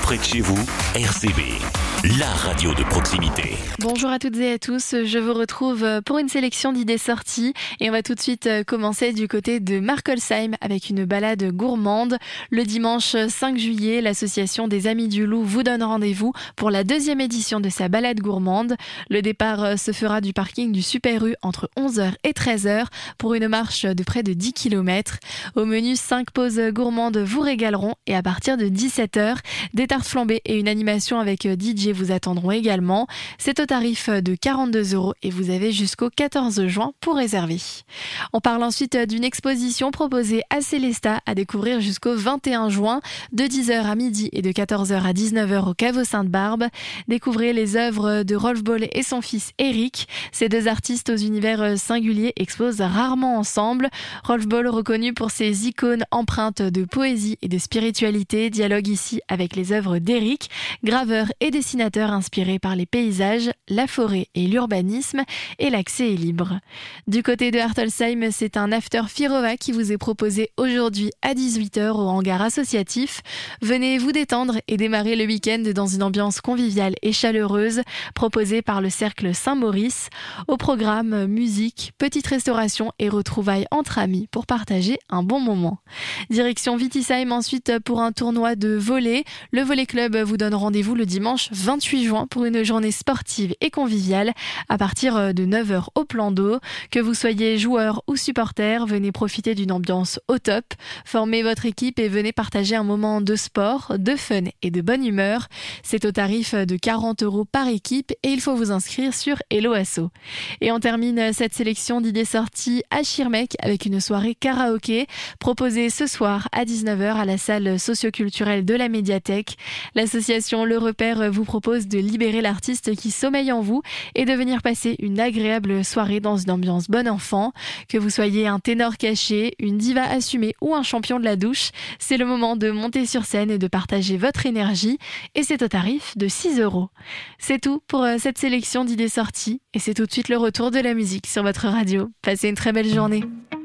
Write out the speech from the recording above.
près de chez vous, RCV, la radio de proximité. Bonjour à toutes et à tous, je vous retrouve pour une sélection d'idées sorties et on va tout de suite commencer du côté de Markolsheim avec une balade gourmande. Le dimanche 5 juillet, l'association des Amis du Loup vous donne rendez-vous pour la deuxième édition de sa balade gourmande. Le départ se fera du parking du Super U entre 11h et 13h pour une marche de près de 10 km. Au menu, 5 pauses gourmandes vous régaleront et à partir de 17h, des tartes flambées et une animation avec DJ vous attendront également. C'est au tarif de 42 € et vous avez jusqu'au 14 juin pour réserver. On parle ensuite d'une exposition proposée à Célestat à découvrir jusqu'au 21 juin de 10h à midi et de 14h à 19h au caveau Sainte-Barbe. Découvrez les œuvres de Rolf Boll et son fils Eric. Ces deux artistes aux univers singuliers exposent rarement ensemble. Rolf Boll, reconnu pour ses icônes empreintes de poésie et de spiritualité, dialogue ici avec les œuvres d'Eric, graveur et dessinateur inspiré par les paysages, la forêt et l'urbanisme, et l'accès est libre. Du côté de Hartelsheim, c'est un after Firova qui vous est proposé aujourd'hui à 18h au hangar associatif. Venez vous détendre et démarrer le week-end dans une ambiance conviviale et chaleureuse proposée par le Cercle Saint-Maurice. Au programme, musique, petite restauration et retrouvailles entre amis pour partager un bon moment. Direction Wittisheim ensuite pour un tournoi de volley. Le Volley Club vous donne rendez-vous le dimanche 28 juin pour une journée sportive et conviviale à partir de 9h au plan d'eau. Que vous soyez joueur ou supporter, venez profiter d'une ambiance au top. Formez votre équipe et venez partager un moment de sport, de fun et de bonne humeur. C'est au tarif de 40 € par équipe et il faut vous inscrire sur Hello Asso. Et on termine cette sélection d'idées sorties à Schirmeck avec une soirée karaoké proposée ce soir à 19h à la salle socioculturelle de la médiathèque. L'association Le Repère vous propose de libérer l'artiste qui sommeille en vous et de venir passer une agréable soirée dans une ambiance bon enfant. Que vous soyez un ténor caché, une diva assumée ou un champion de la douche, c'est le moment de monter sur scène et de partager votre énergie et c'est au tarif de 6 €. C'est tout pour cette sélection d'idées sorties et c'est tout de suite le retour de la musique sur votre radio. Passez une très belle journée.